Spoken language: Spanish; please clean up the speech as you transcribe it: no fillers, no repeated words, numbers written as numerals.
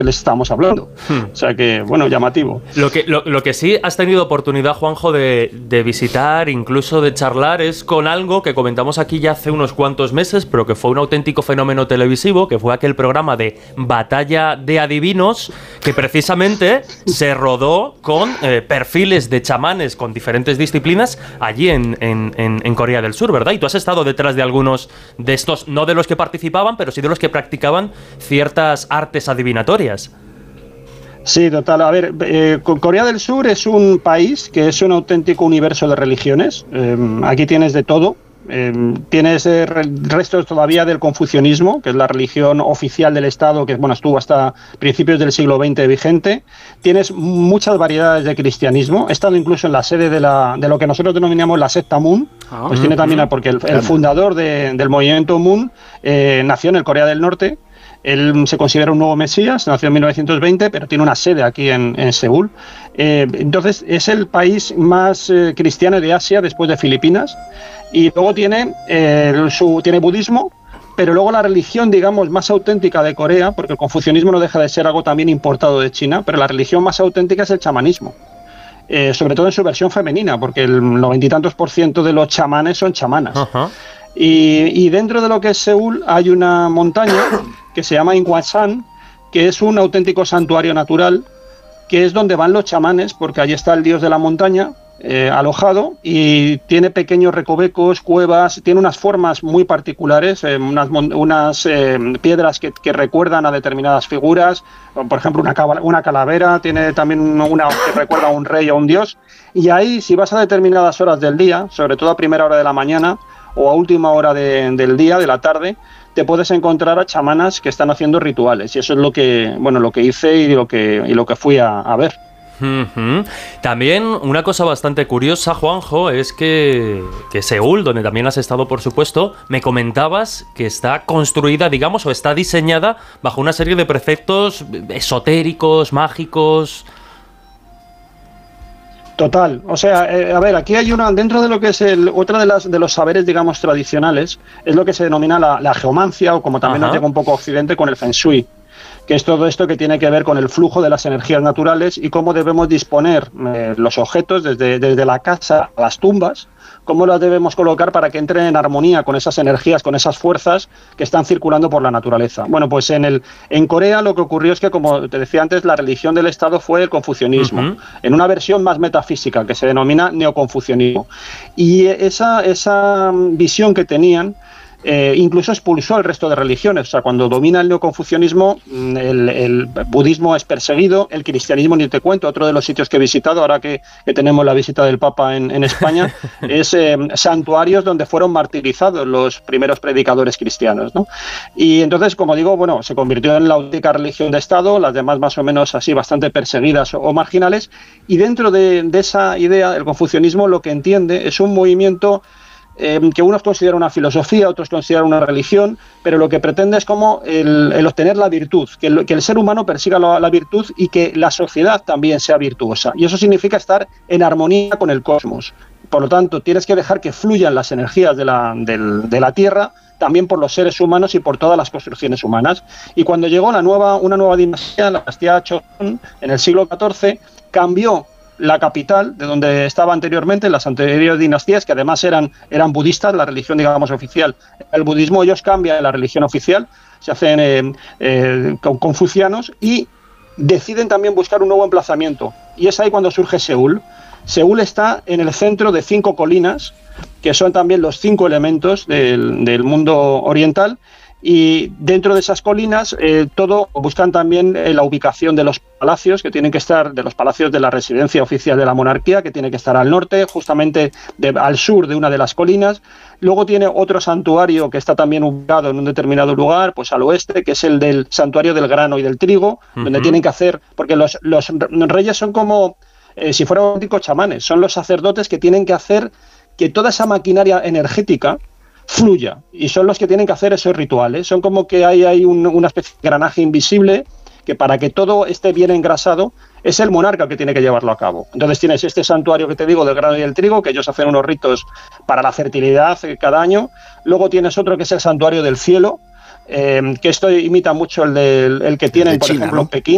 les estamos hablando. O sea que, bueno, llamativo. Lo que sí has tenido oportunidad, Juanjo, de visitar, incluso de charlar, es con algo que comentamos aquí ya hace unos cuantos meses, pero que fue un auténtico fenómeno televisivo, que fue aquel programa de Batalla de Adivinos, que precisamente se rodó con perfiles de chamanes con diferentes disciplinas allí en Corea del Sur, ¿verdad? Y tú has estado detrás de algunos de estos, no de los que participaban, pero sí de los que practicaban ciertas artes adivinatorias. Sí, total. A ver, Corea del Sur es un país que es un auténtico universo de religiones. Aquí tienes de todo. Tienes restos todavía del confucianismo, que es la religión oficial del Estado, que bueno, estuvo hasta principios del siglo XX vigente. Tienes muchas variedades de cristianismo. He estado incluso en la sede de lo que nosotros denominamos la secta Moon. Pues tiene también, porque el fundador del movimiento Moon nació en el Corea del Norte. Él se considera un nuevo mesías, nació en 1920, pero tiene una sede aquí en Seúl. Entonces, es el país más cristiano de Asia después de Filipinas. Y luego tiene budismo, pero luego la religión, digamos, más auténtica de Corea, porque el confucianismo no deja de ser algo también importado de China, pero la religión más auténtica es el chamanismo. Sobre todo en su versión femenina, porque el 90 y tantos % de los chamanes son chamanas. Uh-huh. Y dentro de lo que es Seúl hay una montaña que se llama Ingwasan, que es un auténtico santuario natural, que es donde van los chamanes, porque allí está el dios de la montaña alojado, y tiene pequeños recovecos, cuevas, tiene unas formas muy particulares, unas piedras que recuerdan a determinadas figuras, por ejemplo una calavera, tiene también una que recuerda a un rey o a un dios, y ahí si vas a determinadas horas del día, sobre todo a primera hora de la mañana, o a última hora del día, de la tarde, te puedes encontrar a chamanas que están haciendo rituales, y eso es lo que hice y lo que fui a ver. Uh-huh. También una cosa bastante curiosa, Juanjo, es que Seúl, donde también has estado, por supuesto, me comentabas que está construida, digamos, o está diseñada bajo una serie de preceptos esotéricos, mágicos. Total, o sea, a ver, aquí hay dentro de lo que es otra de los saberes, digamos, tradicionales, es lo que se denomina la geomancia, o como también nos llega un poco a Occidente, con el Feng Shui, que es todo esto que tiene que ver con el flujo de las energías naturales y cómo debemos disponer los objetos desde la casa a las tumbas, cómo las debemos colocar para que entren en armonía con esas energías, con esas fuerzas que están circulando por la naturaleza. Bueno, pues en Corea lo que ocurrió es que, como te decía antes, la religión del Estado fue el confucianismo, uh-huh, en una versión más metafísica que se denomina neoconfucianismo. Y esa visión que tenían incluso expulsó al resto de religiones. O sea, cuando domina el neoconfucianismo, el budismo es perseguido, el cristianismo ni te cuento. Otro de los sitios que he visitado, ahora que tenemos la visita del Papa en España, es santuarios donde fueron martirizados los primeros predicadores cristianos, ¿no? Y entonces, como digo, bueno, se convirtió en la única religión de Estado, las demás más o menos así bastante perseguidas o marginales, y dentro de esa idea, el confucianismo lo que entiende es un movimiento que unos consideran una filosofía, otros consideran una religión, pero lo que pretende es como el obtener la virtud, que el ser humano persiga la virtud y que la sociedad también sea virtuosa. Y eso significa estar en armonía con el cosmos. Por lo tanto, tienes que dejar que fluyan las energías de la Tierra, también por los seres humanos y por todas las construcciones humanas. Y cuando llegó una nueva dinastía, la dinastía Joseon, en el siglo XIV, cambió la capital, de donde estaba anteriormente, las anteriores dinastías, que además eran budistas, la religión, digamos, oficial, el budismo. Ellos cambian la religión oficial, se hacen confucianos y deciden también buscar un nuevo emplazamiento. Y es ahí cuando surge Seúl. Seúl está en el centro de 5 colinas, que son también los 5 elementos del mundo oriental. Y dentro de esas colinas buscan también la ubicación de los palacios, que tienen que estar, de los palacios de la residencia oficial de la monarquía, que tiene que estar al norte, justamente al sur de una de las colinas. Luego tiene otro santuario que está también ubicado en un determinado lugar, pues al oeste, que es el del santuario del grano y del trigo, uh-huh, donde tienen que hacer, porque los reyes son como si fueran auténticos chamanes, son los sacerdotes que tienen que hacer que toda esa maquinaria energética fluya, y son los que tienen que hacer esos rituales. Son como que hay una especie de engranaje invisible que, para que todo esté bien engrasado, es el monarca que tiene que llevarlo a cabo. Entonces tienes este santuario que te digo del grano y el trigo, que ellos hacen unos ritos para la fertilidad cada año. Luego tienes otro que es el santuario del cielo, que esto imita mucho el que tienen, por ejemplo, en Pekín.